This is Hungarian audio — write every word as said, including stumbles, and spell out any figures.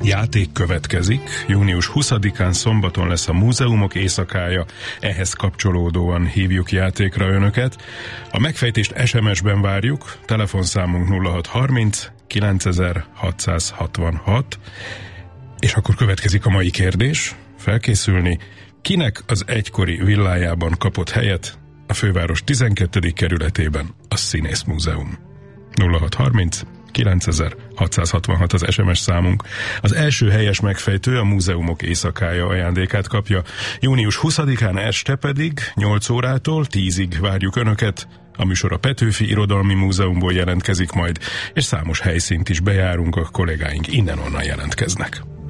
játék következik. június huszadikán szombaton lesz a Múzeumok éjszakája, ehhez kapcsolódóan hívjuk játékra önöket. A megfejtést es em es-ben várjuk, telefonszámunk nulla hat harminc kilencezer-hatszázhatvanhat, és akkor következik a mai kérdés. Felkészülni, kinek az egykori villájában kapott helyet a főváros tizenkettedik kerületében a Színészmúzeum? nulla hat harminc kilencezer-hatszázhatvanhat az es em es számunk. Az első helyes megfejtő a Múzeumok éjszakája ajándékát kapja. június huszadikán este pedig nyolc órától tízig várjuk önöket. A műsor a Petőfi Irodalmi Múzeumból jelentkezik majd, és számos helyszínt is bejárunk, a kollégáink innen-onnan jelentkeznek.